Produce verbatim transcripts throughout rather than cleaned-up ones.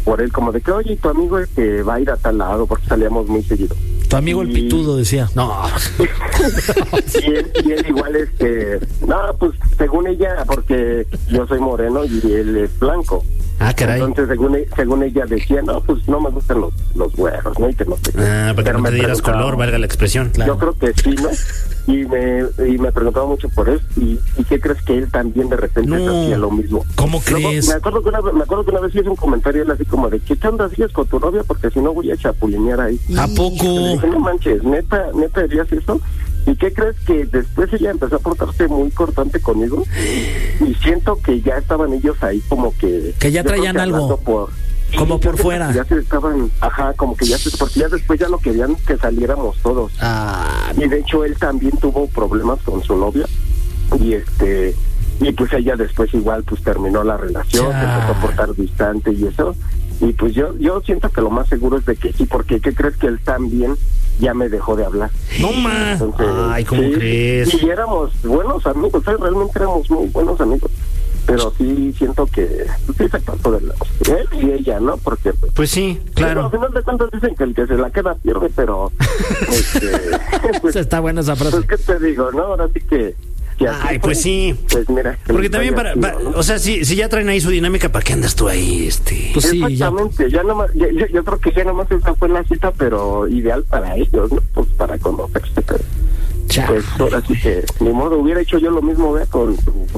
por él, como de que, oye, tu amigo es que va a ir a tal lado, porque salíamos muy seguido. Tu amigo y... el pitudo decía, no. y, él, y él igual es que, no, pues según ella, porque yo soy moreno y él es blanco. Ah, caray. Entonces, según, según ella decía, no, pues no me gustan los, los güeros, ¿no? Y que no sé qué. Ah, para que no te dieras color, valga la expresión. Claro. Yo creo que sí, ¿no? Y me, y me preguntaba mucho por eso. ¿Y, y qué crees que él también de repente no. hacía lo mismo? ¿Cómo Luego, crees? me acuerdo que una, me acuerdo que una vez hizo un comentario él así como de, ¿qué onda sigues con tu novia? Porque si no voy a chapulinear ahí. ¿A poco? Y le dije, no manches, ¿neta, neta harías eso? ¿Y qué crees? Que después ella empezó a portarse muy cortante conmigo y siento que ya estaban ellos ahí como que... Que ya traían algo, por, como por fuera. Ya se estaban, ajá, como que ya se... Porque ya después ya no querían que saliéramos todos. Ah, y de hecho él también tuvo problemas con su novia y este... Y pues ella después igual pues terminó la relación, se empezó a portar distante y eso. Y pues yo yo siento que lo más seguro es de que sí, porque ¿qué crees? Que él también ya me dejó de hablar. No más. Ay, ¿cómo sí, crees? Y éramos buenos amigos, ¿sabes? Realmente éramos muy buenos amigos. Pero sí siento que pues, sí se pasó de la... él y ella, ¿no? Porque pues, pues sí, claro. Pero, al final de cuentas dicen que el que se la queda pierde, pero este, pues, está buena esa frase. Pues qué te digo, ¿no? Ahora sí que Ay, pues sí. Pues mira. Porque también para, para ¿no? O sea, si, si ya traen ahí su dinámica, ¿para qué andas tú ahí? Este? Pues sí, exactamente, ya, ya nomás, ya, yo, yo creo que ya nomás esa fue la cita, pero ideal para ellos, ¿no? Pues para conocerse, pero... Ya. Pues ahora sí que, ni modo, hubiera hecho yo lo mismo, vea, con...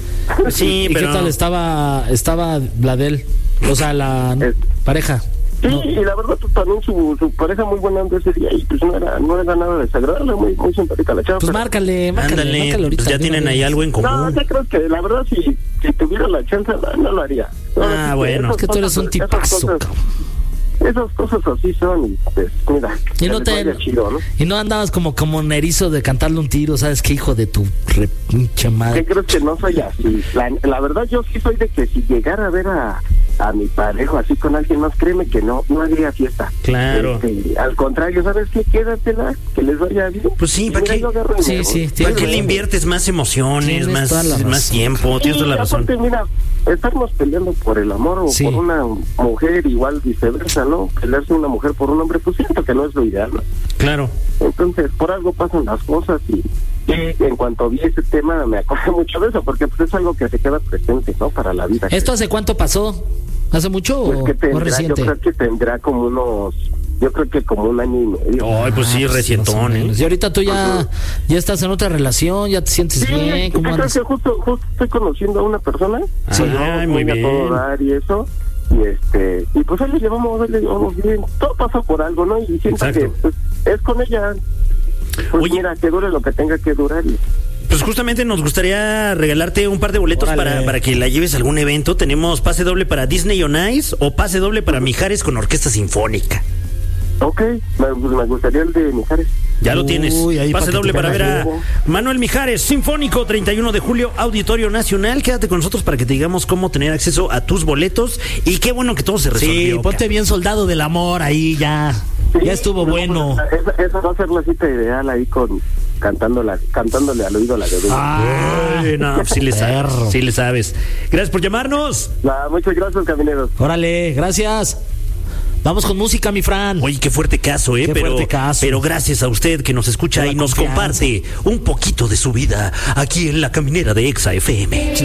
Sí, ¿Y pero... qué tal estaba, estaba la de él? O sea, la es... pareja. Sí, no. y la verdad pues también su, su pareja muy buena onda ese día y pues no era, no era nada desagradable, muy, muy simpática la chava. Pues pero... márcale, márcale, Ándale, márcale ahorita. pues ya tienen ahí algo en común. No, yo creo que la verdad si, si tuviera la chance no, no lo haría. No, ah, es bueno. Es que tú eres un tipazo, cabrón. Esas cosas así son y pues mira, y no te chido, ¿no? Y no andabas como como un erizo de cantarle un tiro, ¿sabes qué, hijo de tu re pinche madre? ¿Qué crees? Que no soy así? La, la verdad yo sí soy de que si llegara a ver a, a mi pareja así con alguien más, créeme que no no haría fiesta. Claro. Este, al contrario, ¿sabes qué? Quédatela, que les vaya bien. Pues sí, ¿para qué? Sí, sí, ¿Para qué le inviertes más emociones, más, más tiempo? Tienes toda la razón. Aparte, mira, estarnos peleando por el amor o sí. por una mujer, igual viceversa, ¿no? Pelearse una mujer por un hombre, pues siento que no es lo ideal, ¿no? Claro. Entonces, por algo pasan las cosas y, y en cuanto vi ese tema me acordé mucho de eso, porque pues es algo que se queda presente, ¿no? Para la vida. ¿Esto hace cuánto pasó? ¿Hace mucho pues o, que tendrá, o reciente? Yo creo que tendrá como unos... Yo creo que como un año y medio. Ay, pues sí, ah, recientón, ¿eh? Y ahorita tú ya, uh-huh. ya estás en otra relación, ya te sientes sí, bien. ¿Cómo andas? Que justo, justo estoy conociendo a una persona. Sí, pues, ay, ¿no? muy bien. A todo dar y eso. Y este, y pues ahí le llevamos, ahí le llevamos bien. Todo pasa por algo, ¿no? Y siento Exacto. que pues, es con ella. Pues Oye, mira, que dure lo que tenga que durar. Y... Pues justamente nos gustaría regalarte un par de boletos para, para que la lleves a algún evento. Tenemos pase doble para Disney on Ice o pase doble para Mijares con Orquesta Sinfónica. Ok, me, me gustaría el de Mijares. Ya lo tienes. Uy, ahí pase pa doble para ver a Manuel Mijares, Sinfónico, treinta y uno de julio, Auditorio Nacional. Quédate con nosotros para que te digamos cómo tener acceso a tus boletos. Y qué bueno que todo se resolvió. Sí, ponte cara. bien soldado del amor ahí, ya. Sí, ya estuvo no, bueno. Esa, esa va a ser la cita ideal ahí con cantándola, cantándole al oído la de Ah, no, sí le sabes, sí le sabes. Gracias por llamarnos. Nah, muchas gracias, camineros. Órale, gracias. Vamos con música, mi Fran. Oye, qué fuerte caso, ¿eh? Qué pero, fuerte caso. pero gracias a usted que nos escucha y nos confianza. comparte un poquito de su vida aquí en La Caminera de Exa F M.